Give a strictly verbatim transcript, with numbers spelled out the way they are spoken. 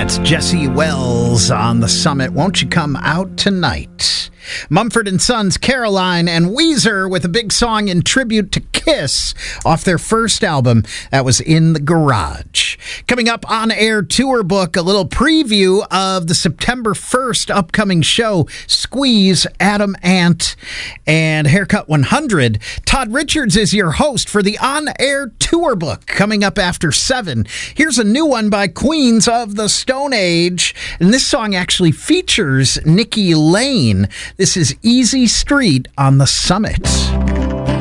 That's Jesse Wells on the Summit. Won't you come out tonight? Mumford and Sons, Caroline, and Weezer with a big song in tribute to Kiss off their first album that was In the Garage. Coming up on air tour book, a little preview of the September first upcoming show, Squeeze, Adam Ant, and Haircut one hundred. Todd Richards is your host for the on-air tour book coming up after seven. Here's a new one by Queens of the Stone Age, and this song actually features Nikki Lane. This is Easy Street on the Summit.